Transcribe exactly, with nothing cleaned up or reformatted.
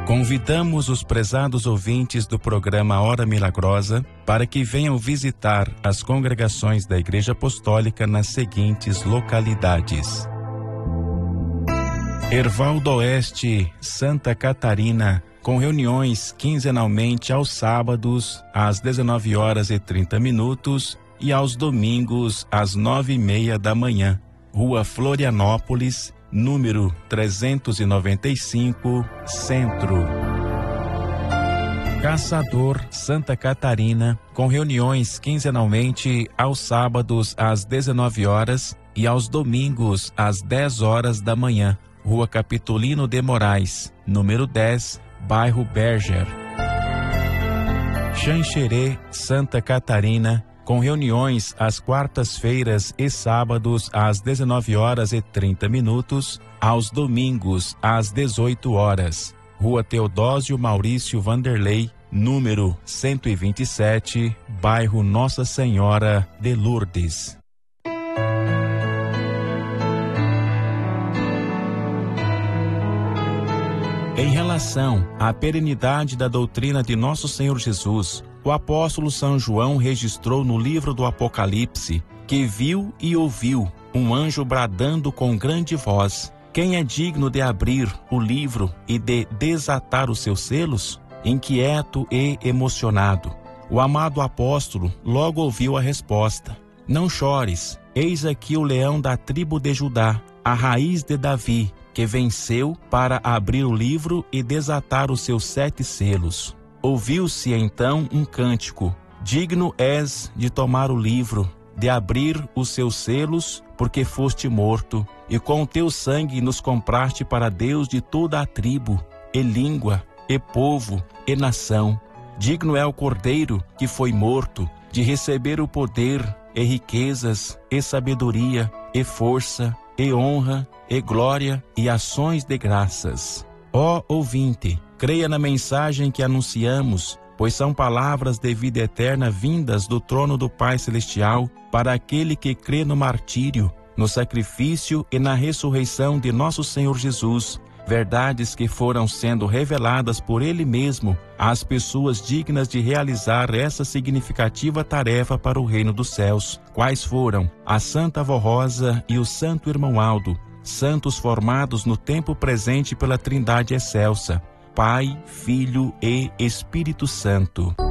Convidamos os prezados ouvintes do programa Hora Milagrosa para que venham visitar as congregações da Igreja Apostólica nas seguintes localidades: Herval do Oeste, Santa Catarina, com reuniões quinzenalmente aos sábados às dezenove horas e trinta minutos e aos domingos às nove e meia da manhã. Rua Florianópolis, número trezentos e noventa e cinco, Centro. Caçador, Santa Catarina, com reuniões quinzenalmente aos sábados às dezenove horas e aos domingos às dez horas da manhã. Rua Capitolino de Moraes, número dez, bairro Berger. Xanxerê, Santa Catarina, com reuniões às quartas-feiras e sábados às dezenove horas e trinta minutos, aos domingos às dezoito horas. Rua Teodósio Maurício Vanderlei, número cento e vinte e sete, bairro Nossa Senhora de Lourdes. Em relação à perenidade da doutrina de Nosso Senhor Jesus, o apóstolo São João registrou no livro do Apocalipse que viu e ouviu um anjo bradando com grande voz: quem é digno de abrir o livro e de desatar os seus selos? Inquieto e emocionado, o amado apóstolo logo ouviu a resposta: não chores, eis aqui o leão da tribo de Judá, a raiz de Davi, que venceu para abrir o livro e desatar os seus sete selos. Ouviu-se então um cântico: digno és de tomar o livro, de abrir os seus selos, porque foste morto, e com o teu sangue nos compraste para Deus de toda a tribo, e língua, e povo, e nação. Digno é o Cordeiro que foi morto, de receber o poder, e riquezas, e sabedoria, e força, e honra, e glória, e ações de graças. Ó ouvinte, creia na mensagem que anunciamos, pois são palavras de vida eterna vindas do trono do Pai Celestial para aquele que crê no martírio, no sacrifício e na ressurreição de nosso Senhor Jesus, verdades que foram sendo reveladas por Ele mesmo às pessoas dignas de realizar essa significativa tarefa para o reino dos céus, quais foram a Santa Avó Rosa e o Santo Irmão Aldo, santos formados no tempo presente pela Trindade Excelsa, Pai, Filho e Espírito Santo.